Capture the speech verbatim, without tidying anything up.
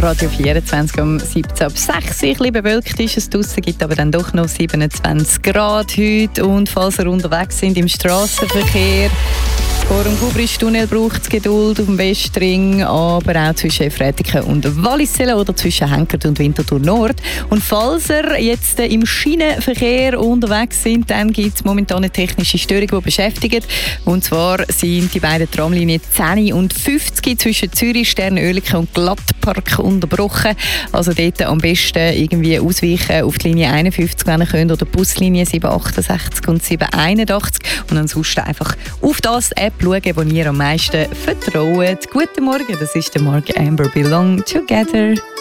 Radio vierundzwanzig um siebzehn ab sechs. Ein bisschen bewölkt ist es draussen, gibt aber dann doch noch siebenundzwanzig Grad heute. Und falls ihr unterwegs sind im Strassenverkehr, vor dem Gubristunnel braucht es Geduld auf dem Westring, aber auch zwischen Efretiken und Wallisellen oder zwischen Henkert und Winterthur Nord. Und falls ihr jetzt im Schienenverkehr unterwegs sind, dann gibt es momentan eine technische Störung, die beschäftigt. Und zwar sind die beiden Tramlinien zehn und fünfzig zwischen Zürich, Sternöliken und Glattpark unterbrochen. Also dort am besten irgendwie ausweichen auf die Linie einundfünfzig, wenn ihr könnt, oder die Buslinie sieben achtundsechzig und sieben einundachtzig. Und ansonsten einfach auf das App schauen, wo ihr am meisten vertraut. Guten Morgen, das ist der Mark Amber, Belong Together.